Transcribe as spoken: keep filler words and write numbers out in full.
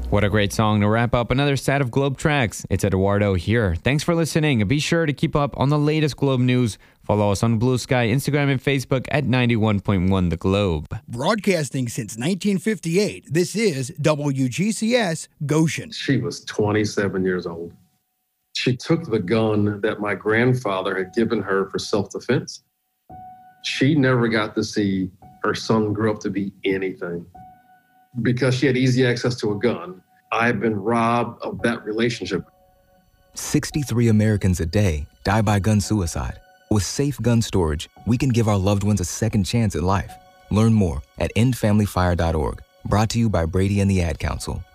What a great song to wrap up another set of Globe Tracks. It's Eduardo here. Thanks for listening. Be sure to keep up on the latest Globe news. Follow us on Blue Sky, Instagram, and Facebook at ninety-one point one The Globe. Broadcasting since nineteen fifty-eight, this is W G C S Goshen. She was twenty-seven years old. She took the gun that my grandfather had given her for self-defense. She never got to see her son grow up to be anything. Because she had easy access to a gun, I've been robbed of that relationship. sixty-three Americans a day die by gun suicide. With safe gun storage, we can give our loved ones a second chance at life. Learn more at end family fire dot org. Brought to you by Brady and the Ad Council.